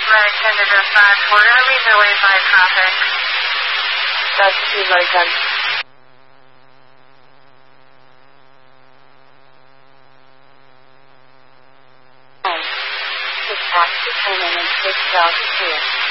American to dispatch. We're going to be delayed by traffic. That's 2 American. Dispatch determinant 6,000 clear.